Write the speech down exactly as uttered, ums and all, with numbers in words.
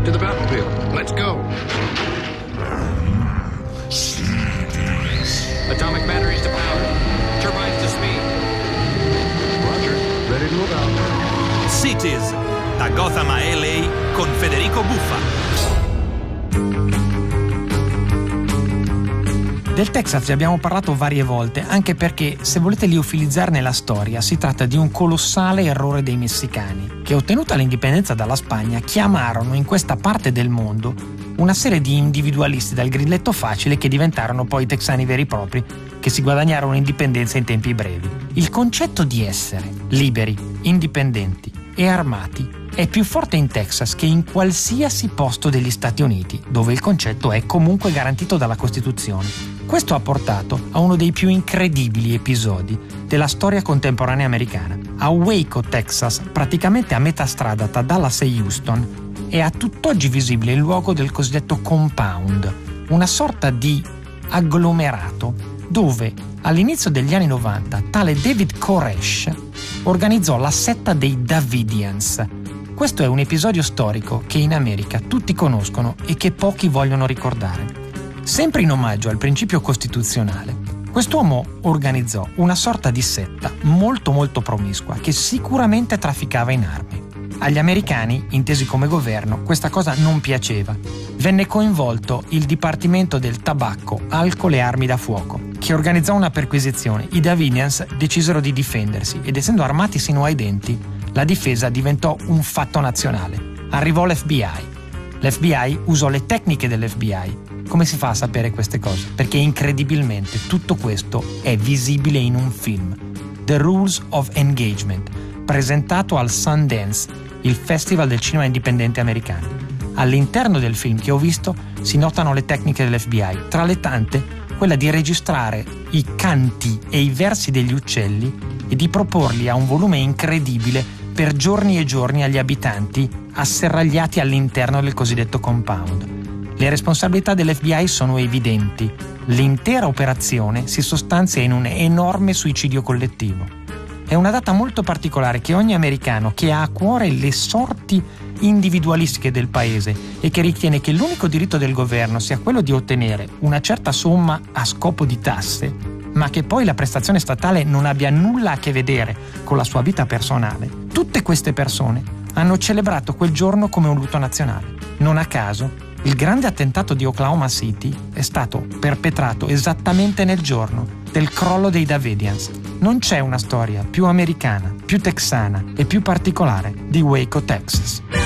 To the battlefield. Let's go. Atomic batteries to power. Turbines to speed. Roger. Ready to move out. Cities, da Gotham a L A con Federico Buffa. Del Texas vi abbiamo parlato varie volte, anche perché, se volete liofilizzarne la storia, si tratta di un colossale errore dei messicani, che, ottenuta l'indipendenza dalla Spagna, chiamarono in questa parte del mondo una serie di individualisti dal grilletto facile che diventarono poi texani veri e propri, che si guadagnarono indipendenza in tempi brevi. Il concetto di essere liberi, indipendenti e armati è più forte in Texas che in qualsiasi posto degli Stati Uniti, dove il concetto è comunque garantito dalla Costituzione. Questo ha portato a uno dei più incredibili episodi della storia contemporanea americana. A Waco, Texas, praticamente a metà strada tra Dallas e Houston, è a tutt'oggi visibile il luogo del cosiddetto compound, una sorta di agglomerato dove all'inizio degli anni novanta tale David Koresh organizzò la setta dei Davidians. Questo è un episodio storico che in America tutti conoscono e che pochi vogliono ricordare. Sempre in omaggio al principio costituzionale, quest'uomo organizzò una sorta di setta molto molto promiscua che sicuramente trafficava in armi. Agli americani, intesi come governo, questa cosa non piaceva. Venne coinvolto il Dipartimento del Tabacco, Alcol e Armi da Fuoco, che organizzò una perquisizione. I Davidians decisero di difendersi ed, essendo armati sino ai denti, la difesa diventò un fatto nazionale. Arrivò l'F B I. L'F B I usò le tecniche dell'F B I. Come si fa a sapere queste cose? Perché incredibilmente tutto questo è visibile in un film, The Rules of Engagement, presentato al Sundance, il festival del cinema indipendente americano. All'interno del film che ho visto si notano le tecniche dell'F B I, tra le tante quella di registrare i canti e i versi degli uccelli e di proporli a un volume incredibile per giorni e giorni agli abitanti asserragliati all'interno del cosiddetto compound. Le responsabilità dell'F B I sono evidenti. L'intera operazione si sostanzia in un enorme suicidio collettivo. È una data molto particolare che ogni americano che ha a cuore le sorti individualistiche del paese e che ritiene che l'unico diritto del governo sia quello di ottenere una certa somma a scopo di tasse, ma che poi la prestazione statale non abbia nulla a che vedere con la sua vita personale. Tutte queste persone hanno celebrato quel giorno come un lutto nazionale. Non a caso, il grande attentato di Oklahoma City è stato perpetrato esattamente nel giorno del crollo dei Davidians. Non c'è una storia più americana, più texana e più particolare di Waco, Texas.